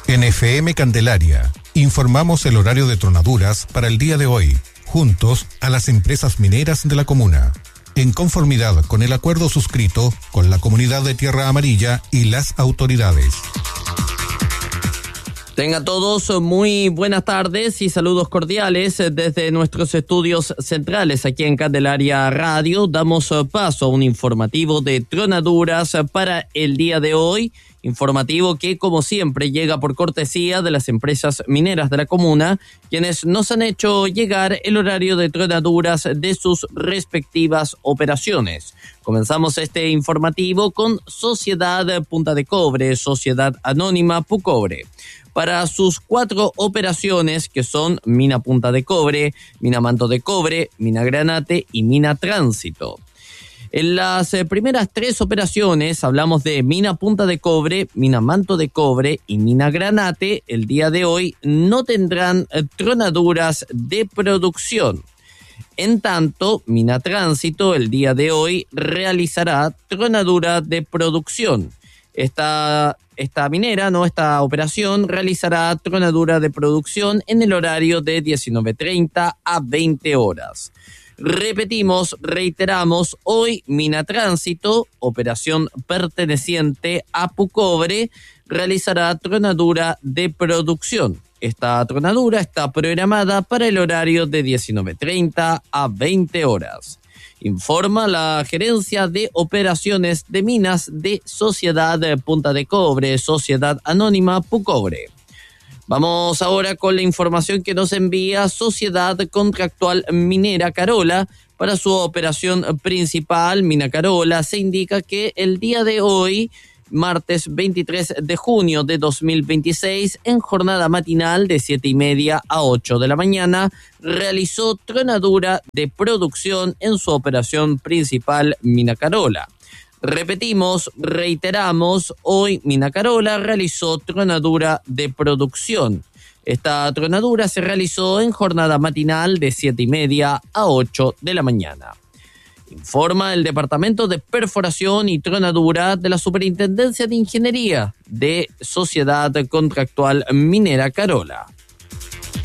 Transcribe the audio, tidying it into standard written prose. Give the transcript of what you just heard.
En FM Candelaria, informamos el horario de tronaduras para el día de hoy, juntos a las empresas mineras de la comuna, en conformidad con el acuerdo suscrito con la comunidad de Tierra Amarilla y las autoridades. Tengan todos muy buenas tardes y saludos cordiales desde nuestros estudios centrales aquí en Candelaria Radio. Damos paso a un informativo de tronaduras para el día de hoy. Informativo que, como siempre, llega por cortesía de las empresas mineras de la comuna, quienes nos han hecho llegar el horario de tronaduras de sus respectivas operaciones. Comenzamos este informativo con Sociedad Punta de Cobre, Sociedad Anónima Pucobre. Para sus 4 operaciones, que son Mina Punta de Cobre, Mina Manto de Cobre, Mina Granate y Mina Tránsito. En las primeras 3 operaciones hablamos de Mina Punta de Cobre, Mina Manto de Cobre y Mina Granate. El día de hoy no tendrán tronaduras de producción. En tanto, Mina Tránsito el día de hoy realizará tronadura de producción. Esta operación realizará tronadura de producción en el horario de 19:30 a 20 horas. Reiteramos, hoy Mina Tránsito, operación perteneciente a Pucobre, realizará tronadura de producción. Esta tronadura está programada para el horario de 19:30 a 20 horas. Informa la Gerencia de Operaciones de Minas de Sociedad Punta de Cobre, Sociedad Anónima Pucobre. Vamos ahora con la información que nos envía Sociedad Contractual Minera Carola. Para su operación principal, Mina Carola, se indica que el día de hoy, martes 23 de junio de 2026, en jornada matinal de 7:30 a 8 de la mañana, realizó tronadura de producción en su operación principal Mina Carola. Reiteramos, hoy Mina Carola realizó tronadura de producción. Esta tronadura se realizó en jornada matinal de 7:30 a 8 de la mañana. Informa el Departamento de Perforación y Tronadura de la Superintendencia de Ingeniería de Sociedad Contractual Minera Carola.